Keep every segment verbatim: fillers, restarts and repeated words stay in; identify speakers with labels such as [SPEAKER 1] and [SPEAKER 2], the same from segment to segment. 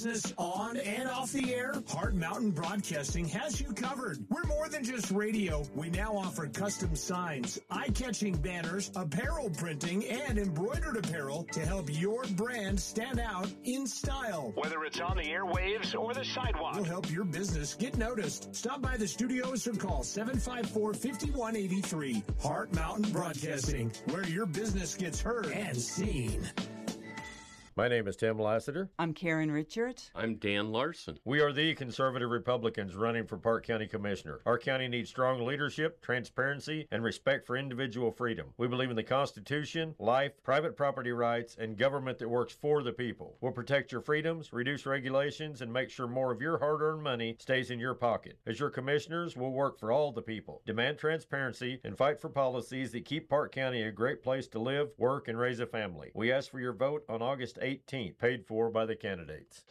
[SPEAKER 1] Business on and off the air, Hard Mountain Broadcasting has you covered. We're more than just radio. We now offer custom signs, eye-catching banners, apparel printing, and embroidered apparel to help your brand stand out in style. Whether it's on the airwaves or the sidewalk, we'll help your business get noticed. Stop by the studios or call seven five four, five one eight three. Hard Mountain Broadcasting, where your business gets heard and seen.
[SPEAKER 2] My name is Tim Lassiter.
[SPEAKER 3] I'm Karen Richards.
[SPEAKER 4] I'm Dan Larson.
[SPEAKER 2] We are the conservative Republicans running for Park County Commissioner. Our county needs strong leadership, transparency, and respect for individual freedom. We believe in the Constitution, life, private property rights, and government that works for the people. We'll protect your freedoms, reduce regulations, and make sure more of your hard-earned money stays in your pocket. As your commissioners, we'll work for all the people, demand transparency, and fight for policies that keep Park County a great place to live, work, and raise a family. We ask for your vote on August eighteenth, paid for by the candidates.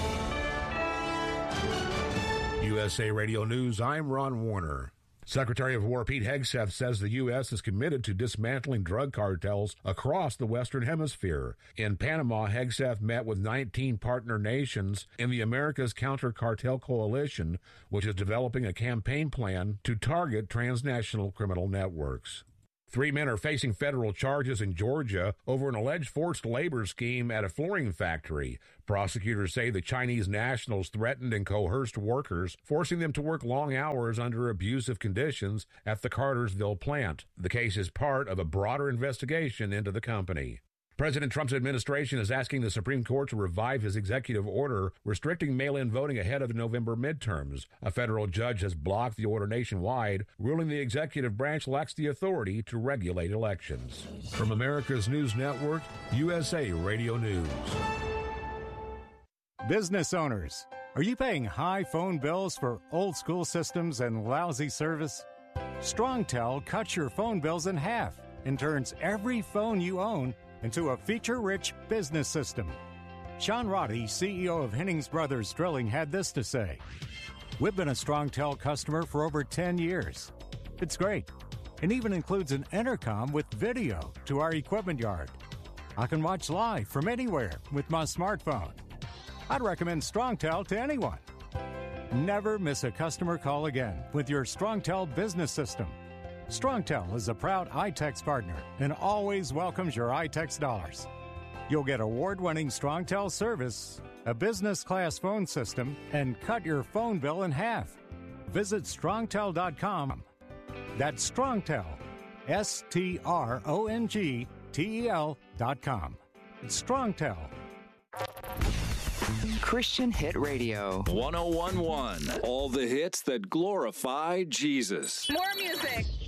[SPEAKER 5] U S A Radio News, I'm Ron Warner. Secretary of War Pete Hegseth says the U S is committed to dismantling drug cartels across the Western Hemisphere. In Panama, Hegseth met with nineteen partner nations in the America's Counter Cartel Coalition, which is developing a campaign plan to target transnational criminal networks. Three men are facing federal charges in Georgia over an alleged forced labor scheme at a flooring factory. Prosecutors say the Chinese nationals threatened and coerced workers, forcing them to work long hours under abusive conditions at the Cartersville plant. The case is part of a broader investigation into the company. President Trump's administration is asking the Supreme Court to revive his executive order restricting mail-in voting ahead of the November midterms. A federal judge has blocked the order nationwide, ruling the executive branch lacks the authority to regulate elections. From America's News Network, U S A Radio News.
[SPEAKER 6] Business owners, are you paying high phone bills for old-school systems and lousy service? StrongTel cuts your phone bills in half and turns every phone you own into a feature-rich business system. Sean Roddy, C E O of Hennings Brothers Drilling, had this to say. We've been a StrongTel customer for over ten years. It's great, and even includes an intercom with video to our equipment yard. I can watch live from anywhere with my smartphone. I'd recommend StrongTel to anyone. Never miss a customer call again with your StrongTel business system. StrongTel is a proud iTex partner and always welcomes your iTex dollars. You'll get award-winning StrongTel service, a business-class phone system, and cut your phone bill in half. Visit strongtel dot com. That's StrongTel, S T R O N G T E L dot com. It's StrongTel.
[SPEAKER 7] Christian Hit Radio.
[SPEAKER 8] one oh one point one. All the hits that glorify Jesus.
[SPEAKER 9] More music.